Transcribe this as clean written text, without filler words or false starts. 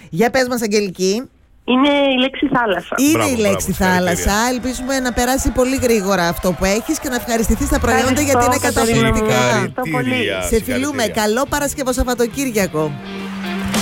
Για πες μας, Αγγελική. Είναι η λέξη θάλασσα. Είναι η λέξη θάλασσα. Ελπίζουμε να περάσει πολύ γρήγορα αυτό που έχεις και να ευχαριστηθείς τα προϊόντα, γιατί είναι καταπληκτικά. Ευχαριστώ πολύ. Σε φιλούμε. Καλό Παρασκευό Σαββατοκύριακο.